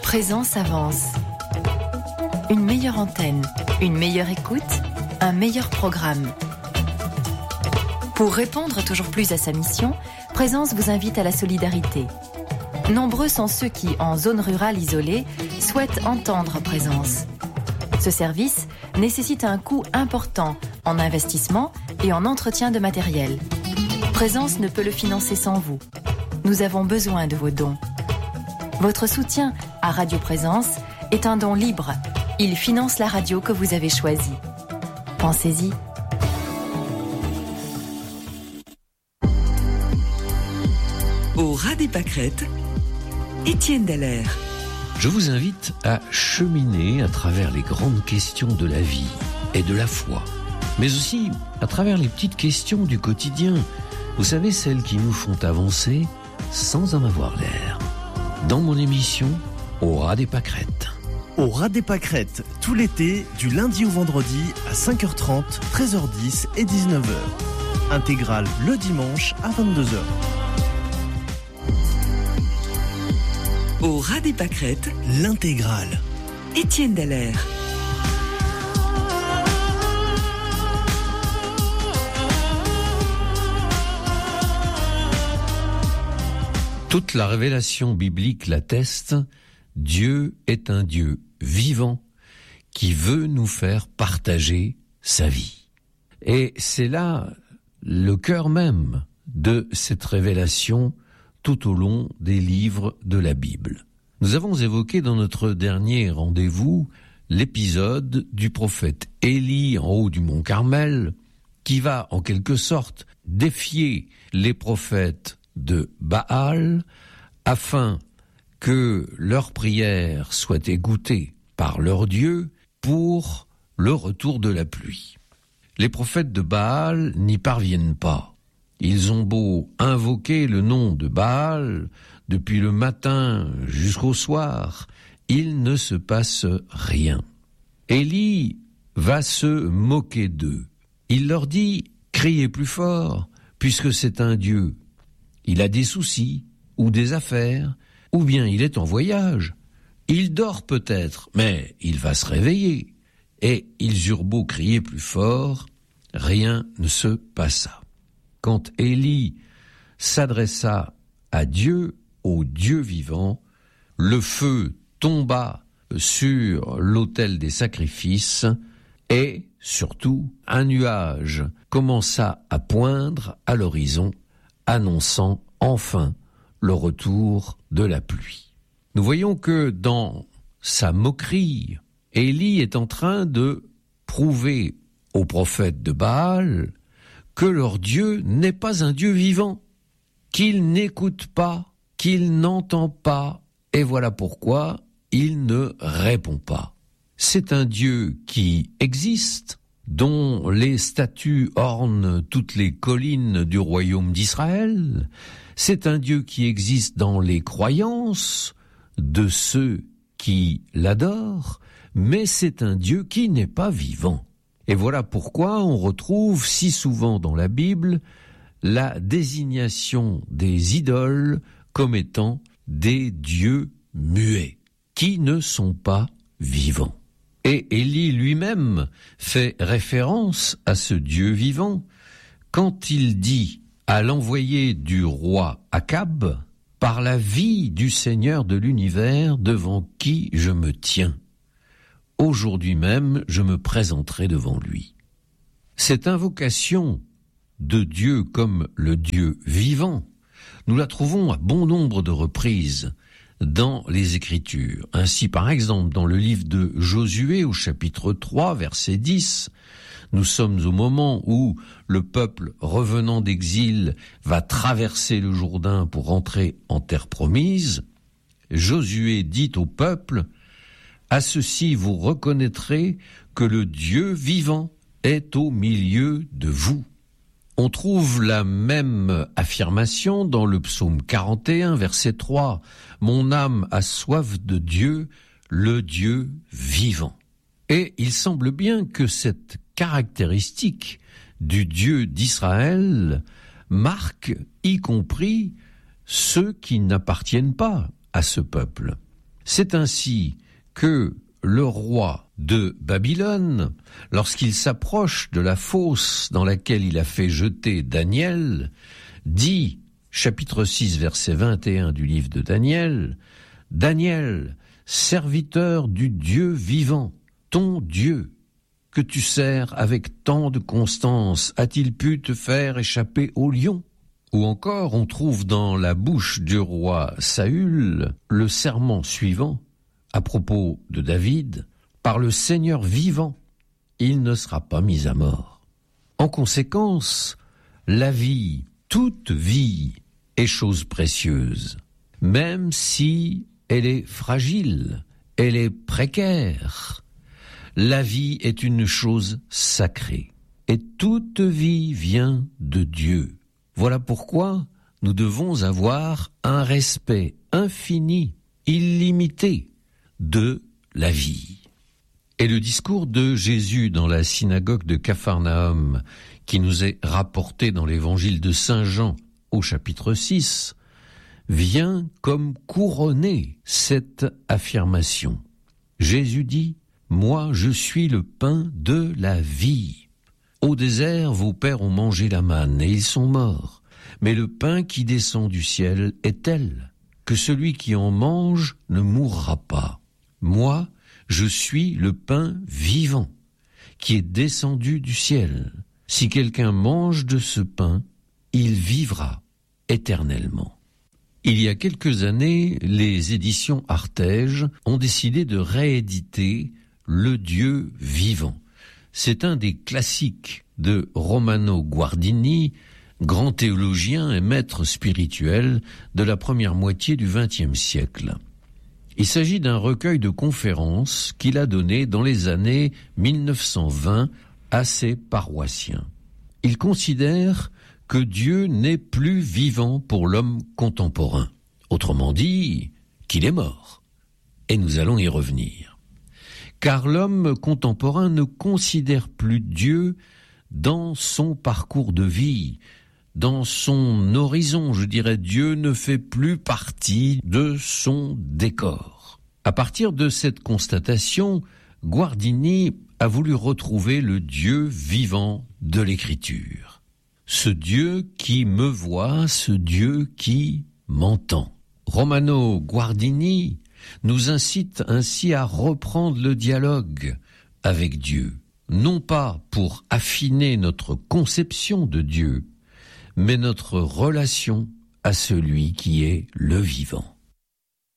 Présence avance. Une meilleure antenne, une meilleure écoute, un meilleur programme. Pour répondre toujours plus à sa mission, Présence vous invite à la solidarité. Nombreux sont ceux qui, en zone rurale isolée, souhaitent entendre Présence. Ce service nécessite un coût important en investissement et en entretien de matériel. Présence ne peut le financer sans vous. Nous avons besoin de vos dons. Votre soutien à Radio Présence est un don libre. Il finance la radio que vous avez choisie. Pensez-y. Au ras des pâquerettes, Étienne Dallaire. Je vous invite à cheminer à travers les grandes questions de la vie et de la foi, mais aussi à travers les petites questions du quotidien. Vous savez, celles qui nous font avancer sans en avoir l'air. Dans mon émission, Au ras des pâquerettes. Au ras des pâquerettes, tout l'été, du lundi au vendredi à 5h30, 13h10 et 19h. Intégrale le dimanche à 22h. Au ras des pâquerettes, l'intégrale. Étienne Dallaire. Toute la révélation biblique l'atteste, Dieu est un Dieu vivant qui veut nous faire partager sa vie. Et c'est là le cœur même de cette révélation tout au long des livres de la Bible. Nous avons évoqué dans notre dernier rendez-vous l'épisode du prophète Élie en haut du mont Carmel, qui va en quelque sorte défier les prophètes de Baal afin que leurs prières soient écoutées par leur Dieu pour le retour de la pluie. Les prophètes de Baal n'y parviennent pas. Ils ont beau invoquer le nom de Baal depuis le matin jusqu'au soir, il ne se passe rien. Élie va se moquer d'eux. Il leur dit « Criez plus fort, puisque c'est un Dieu. Il a des soucis ou des affaires, ou bien il est en voyage. Il dort peut-être, mais il va se réveiller. » Et ils eurent beau crier plus fort, rien ne se passa. Quand Élie s'adressa à Dieu, au Dieu vivant, le feu tomba sur l'autel des sacrifices et, surtout, un nuage commença à poindre à l'horizon, annonçant enfin le retour de la pluie. Nous voyons que dans sa moquerie, Élie est en train de prouver aux prophètes de Baal que leur Dieu n'est pas un Dieu vivant, qu'il n'écoute pas, qu'il n'entend pas, et voilà pourquoi il ne répond pas. C'est un Dieu qui existe, dont les statues ornent toutes les collines du royaume d'Israël. C'est un Dieu qui existe dans les croyances de ceux qui l'adorent, mais c'est un Dieu qui n'est pas vivant. Et voilà pourquoi on retrouve si souvent dans la Bible la désignation des idoles comme étant des dieux muets, qui ne sont pas vivants. Et Élie lui-même fait référence à ce Dieu vivant quand il dit à l'envoyé du roi Akab « Par la vie du Seigneur de l'univers devant qui je me tiens, aujourd'hui même je me présenterai devant lui. » Cette invocation de Dieu comme le Dieu vivant, nous la trouvons à bon nombre de reprises dans les Écritures. Ainsi, par exemple, dans le livre de Josué, au chapitre 3, verset 10, nous sommes au moment où le peuple revenant d'exil va traverser le Jourdain pour entrer en terre promise. Josué dit au peuple « À ceci vous reconnaîtrez que le Dieu vivant est au milieu de vous. » On trouve la même affirmation dans le psaume 41, verset 3. « Mon âme a soif de Dieu, le Dieu vivant. » Et il semble bien que cette caractéristique du Dieu d'Israël marque y compris ceux qui n'appartiennent pas à ce peuple. C'est ainsi que le roi de Babylone, lorsqu'il s'approche de la fosse dans laquelle il a fait jeter Daniel, dit, chapitre 6, verset 21 du livre de Daniel, « Daniel, serviteur du Dieu vivant, ton Dieu, que tu sers avec tant de constance, a-t-il pu te faire échapper au lion ?» Ou encore, on trouve dans la bouche du roi Saül le serment suivant, à propos de David, « Par le Seigneur vivant, il ne sera pas mis à mort. » En conséquence, la vie, toute vie, est chose précieuse, même si elle est fragile, elle est précaire. La vie est une chose sacrée, et toute vie vient de Dieu. Voilà pourquoi nous devons avoir un respect infini, illimité de la vie. Et le discours de Jésus dans la synagogue de Capharnaüm, qui nous est rapporté dans l'évangile de Saint Jean au chapitre 6, vient comme couronner cette affirmation. Jésus dit, « Moi, je suis le pain de la vie. Au désert, vos pères ont mangé la manne et ils sont morts. Mais le pain qui descend du ciel est tel que celui qui en mange ne mourra pas. Moi, je suis le pain vivant qui est descendu du ciel. Si quelqu'un mange de ce pain, il vivra éternellement. » Il y a quelques années, les éditions Artege ont décidé de rééditer Le Dieu vivant. C'est un des classiques de Romano Guardini, grand théologien et maître spirituel de la première moitié du XXe siècle. Il s'agit d'un recueil de conférences qu'il a donné dans les années 1920 à ses paroissiens. Il considère que Dieu n'est plus vivant pour l'homme contemporain. Autrement dit, qu'il est mort. Et nous allons y revenir. Car l'homme contemporain ne considère plus Dieu dans son parcours de vie, dans son horizon, je dirais. Dieu ne fait plus partie de son décor. À partir de cette constatation, Guardini a voulu retrouver le Dieu vivant de l'Écriture. Ce Dieu qui me voit, ce Dieu qui m'entend. Romano Guardini nous incite ainsi à reprendre le dialogue avec Dieu, non pas pour affiner notre conception de Dieu, mais notre relation à celui qui est le vivant.